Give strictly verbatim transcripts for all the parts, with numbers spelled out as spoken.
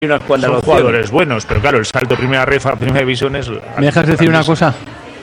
unas cuantas Son opciones. jugadores buenos, pero claro, el salto primera ref a primera división es... ¿Me dejas decir una cosa?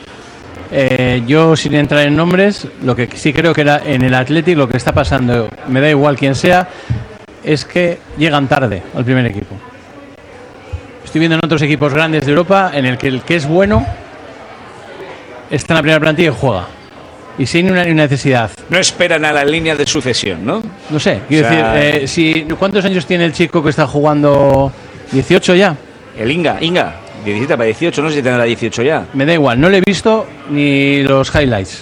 Eh, yo, sin entrar en nombres, lo que sí creo que era en el Athletic lo que está pasando, me da igual quién sea, es que llegan tarde al primer equipo. Estoy viendo en otros equipos grandes de Europa en el que el que es bueno está en la primera plantilla y juega. Y sin una necesidad. No esperan a la línea de sucesión, ¿no? No sé, quiero O sea, decir, eh, si, ¿cuántos años tiene el chico que está jugando? ¿dieciocho ya? El Inga, Inga, diecisiete para dieciocho, no sé si tendrá dieciocho ya. Me da igual, no le he visto ni los highlights.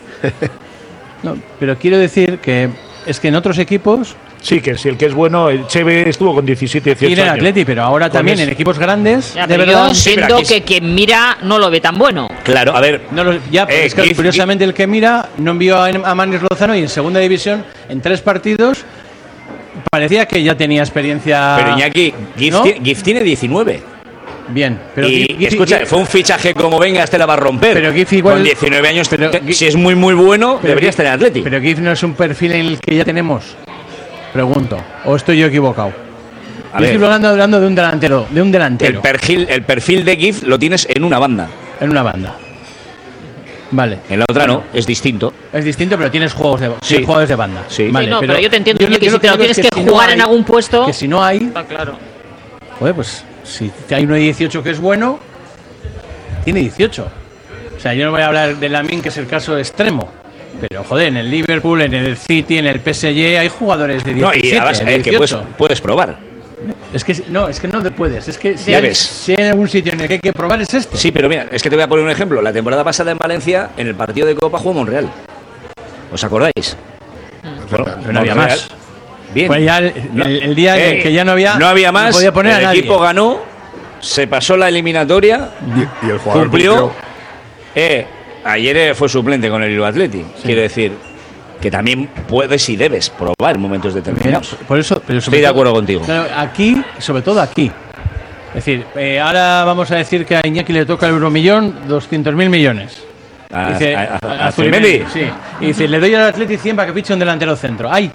No, pero quiero decir que es que en otros equipos... Sí, que si el que es bueno, el Cheve estuvo con diecisiete, dieciocho Y en el años. Atleti, pero ahora Con también eso. en equipos grandes, Ya, de pero verdad... yo sí, pero entiendo aquí que es- quien mira no lo ve tan bueno. Claro, a ver, No lo- ya, pero Eh, es que Gif- curiosamente el que mira no envió a, a Manis Lozano y en segunda división, en tres partidos, parecía que ya tenía experiencia... pero Iñaki, Gif, ¿no? ti- Gif tiene diecinueve. Bien, pero... y Gif- Gif- escucha, Gif- fue un fichaje como venga, este la va a romper. Pero Gif igual- Con diecinueve años, pero te- Gif- si es muy, muy bueno, pero debería Gif- estar en Atleti. Pero Gif no es un perfil en el que ya tenemos. Pregunto, ¿o estoy yo equivocado? A Yo ver, estoy hablando, hablando de un delantero, de un delantero el perfil, el perfil de Gif lo tienes en una banda. en una banda. Vale. En la otra no, es distinto. Es distinto, pero tienes juegos de, Sí. tienes jugadores de banda. Sí. Vale, Sí, no, pero yo te entiendo, yo lo- Iñaki, yo si lo te lo digo es tienes que si no jugar hay- en algún puesto- Que si no hay, Está claro. joder, pues si hay uno de dieciocho que es bueno, tiene dieciocho. O sea, yo no voy a hablar de Lamine, que es el caso extremo. Pero, joder, en el Liverpool, en el City, en el P S G hay jugadores de No, diecisiete, y además de eh, que puedes, dieciocho. puedes probar. Es que no, es que no te puedes. Es que si hay, Debes. si hay algún sitio en el que hay que probar es este. Sí, pero mira, es que te voy a poner un ejemplo. La temporada pasada en Valencia, en el partido de Copa jugó Monreal. ¿Os acordáis? Bueno, Pero no había Monreal. más. Bien. Fue ya el, el- el día Eh, en el que ya no había, no había más. podía poner el a nadie. equipo ganó, se pasó la eliminatoria, Y, y el jugador cumplió. Eh, ayer eh, fue suplente con el Bilbao Athletic. Quiero decir que también puedes y debes probar en momentos determinados. Por eso, pero sobre Estoy de todo- acuerdo contigo. Claro, aquí, sobre todo aquí. Es decir, eh, ahora vamos a decir que a Iñaki le toca el euromillón doscientos mil millones. A, Dice, a- a- a a Zubimendi. Sí. Y dice, le doy al Atleti cien para que piche un delantero centro. ¡Ay!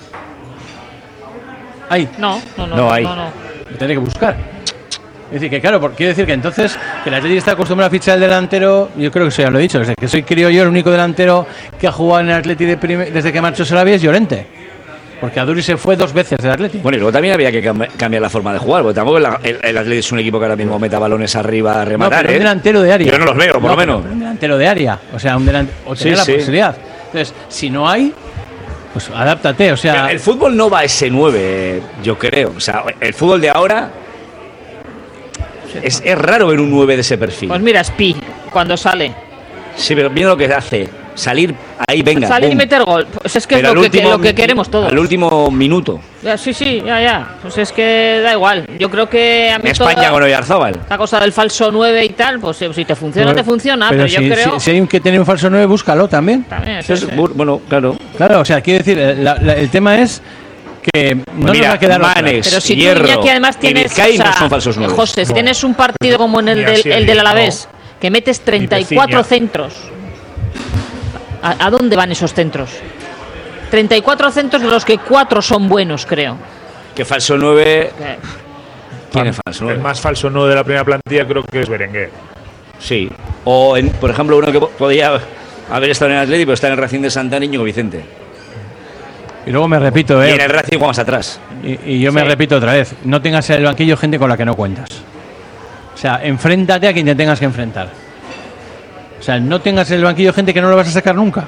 ¡Ay! No, no, no. No no, hay. no, no. Lo tendré que buscar. Es decir, que claro, porque quiere decir que entonces que el Atleti está acostumbrado a fichar el delantero. Yo creo que eso ya lo he dicho, desde que soy crío yo, el único delantero que ha jugado en el Atleti de prime- desde que marchó Sarabia es Llorente. Porque Aduri se fue dos veces del Atleti. Bueno, y luego también había que cam- cambiar la forma de jugar, porque tampoco el, el, el Athletic es un equipo que ahora mismo meta balones arriba a No, rematar. pero ¿eh? un delantero de área. Yo no los veo, por No, lo pero- menos. pero un delantero de área. O sea, un delantero. O Sí, tener la sí. posibilidad. Entonces, si no hay, pues adáptate. O sea, Pero el fútbol no va a ese nueve, yo creo. O sea, el fútbol de ahora es, es raro ver un nueve de ese perfil. Pues mira, Spi, cuando sale. Sí, pero mira lo que hace. Salir ahí, venga. Salir y pum. meter gol. Pues es que Pero es al lo que, último lo que mi- queremos todos. Al último minuto. Ya, sí, sí, ya, ya. Pues es que da igual. Yo creo que a mí En España toda con Oyarzábal. esta cosa del falso nueve y tal, pues eh, si te funciona, te funciona. Pero, si, yo creo. si- si hay un que tiene un falso nueve, búscalo también. También, sí, Es- sí. bu- Bueno, claro. Claro, o sea, quiero decir, eh, la- la- el tema es que no nos Mira, va a quedar otra. Manes, Pero si tú, Hierro Iñaki, además y tienes. Vizcay o sea, no son falsos nueve. José, si tienes un partido como en el Ni del, así, el del no. Alavés, que metes treinta y cuatro Ni centros. ¿A, a dónde van esos centros? treinta y cuatro centros, de los que cuatro son buenos, creo. Que falso nueve. Eh, ¿Quién es falso El nueve? más falso nueve de la primera plantilla creo que es Berenguer. Sí. O, en, por ejemplo, uno que po- podía haber estado en el Atlético, pero está en el Racing de Santana, Íñigo Vicente. Y luego me repito, Y eh, en el Racing jugamos atrás. y, y yo me Sí. repito otra vez, no tengas en el banquillo gente con la que no cuentas. O sea, enfréntate a quien te tengas que enfrentar. O sea, no tengas en el banquillo gente que no lo vas a sacar nunca.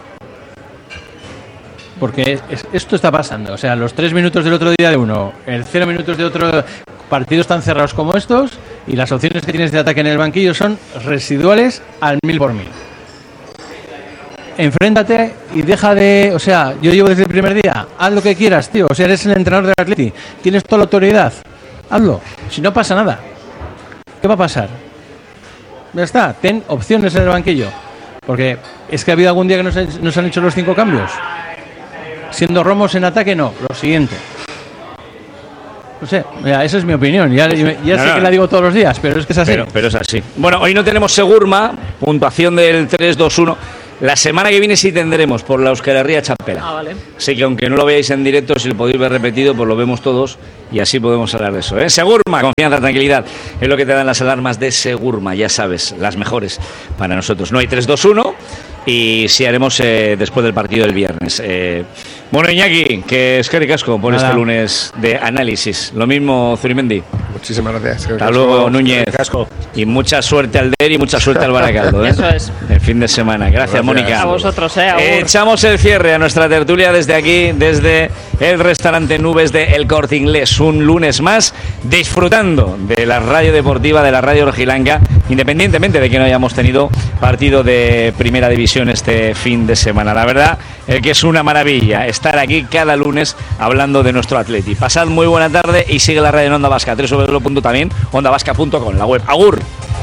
Porque es- es- esto está pasando. O sea, los tres minutos del otro día de uno, el cero minutos de otro, partidos tan cerrados como estos, y las opciones que tienes de ataque en el banquillo son residuales al mil por mil. Enfréntate y deja de... O sea, yo llevo desde el primer día. Haz lo que quieras, tío. O sea, eres el entrenador del Atleti. Tienes toda la autoridad. Hazlo. Si no pasa nada. ¿Qué va a pasar? Ya está. Ten opciones en el banquillo. Porque es que ha habido algún día que nos, han- nos han hecho los cinco cambios. Siendo Romos en ataque, no. Lo siguiente. No sé. Mira, esa es mi opinión. Ya, ya No, sé no. que la digo todos los días, pero es que es así. Pero, pero es así. Bueno, hoy no tenemos Segurma, puntuación del tres dos uno. La semana que viene sí tendremos por la Euskal Herria Chapela. Ah, vale. Así que aunque no lo veáis en directo, si lo podéis ver repetido, pues lo vemos todos y así podemos hablar de eso. ¿eh? Segurma, confianza, tranquilidad, es lo que te dan las alarmas de Segurma, ya sabes, las mejores para nosotros. No hay tres, dos, uno y sí haremos eh, después del partido del viernes. Eh, bueno, Iñaki, que es que casco por Nada. este lunes de análisis. Lo mismo, Zurimendi. Muchísimas gracias. Hasta luego, Núñez. Casco. Y mucha suerte al Der y mucha suerte al Baracaldo. ¿eh? Eso es. El fin de semana. Gracias, Gracias. Mónica. A vosotros, eh. Agur. Echamos el cierre a nuestra tertulia desde aquí, desde el restaurante Nubes de El Corte Inglés. Un lunes más, disfrutando de la radio deportiva, de la radio rojiblanca, independientemente de que no hayamos tenido partido de primera división este fin de semana. La verdad es que es una maravilla estar aquí cada lunes hablando de nuestro Atleti. Pasad muy buena tarde y sigue la radio en Onda Vasca, doble u doble u doble u punto también onda vasca punto com, la web. Agur.